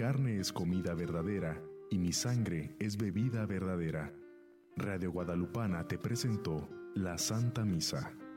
carne es comida verdadera y mi sangre es bebida verdadera. Radio Guadalupana te presentó la Santa Misa.